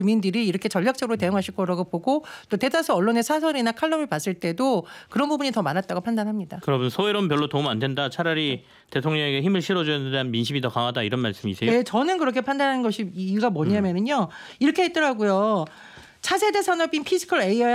주민들이 이렇게 전략적으로 대응하실 거라고 보고 또 대다수 언론의 사설이나 칼럼을 봤을 때도 그런 부분이 더 많았다고 판단합니다. 그러면 소외론 별로 도움 안 된다. 차라리 대통령에게 힘을 실어줘야 된다는 민심이 더 강하다 이런 말씀이세요? 네, 저는 그렇게 판단하는 것이 이유가 뭐냐면요. 이렇게 했더라고요. 차세대 산업인 피지컬 AI